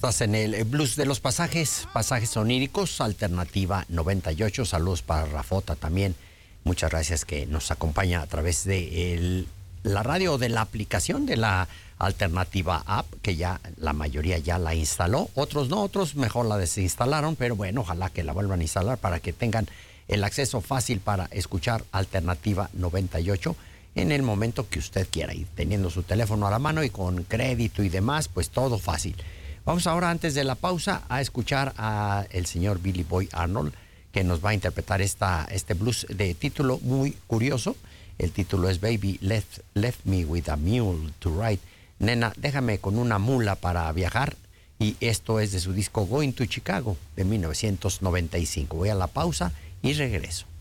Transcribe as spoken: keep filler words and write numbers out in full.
Estás en el blues de los pasajes, pasajes oníricos, alternativa noventa y ocho. Saludos para Rafota también. Muchas gracias que nos acompaña a través de el, la radio, de la aplicación de la alternativa app, que ya la mayoría ya la instaló. Otros no, otros mejor la desinstalaron, pero bueno, ojalá que la vuelvan a instalar para que tengan el acceso fácil para escuchar alternativa noventa y ocho en el momento que usted quiera, y teniendo su teléfono a la mano y con crédito y demás, pues todo fácil. Vamos ahora, antes de la pausa, a escuchar a el señor Billy Boy Arnold, que nos va a interpretar esta, este blues de título muy curioso. El título es Baby Left, Left Me With a Mule to Ride. Nena, déjame con una mula para viajar. Y esto es de su disco Going to Chicago de mil novecientos noventa y cinco. Voy a la pausa y regreso.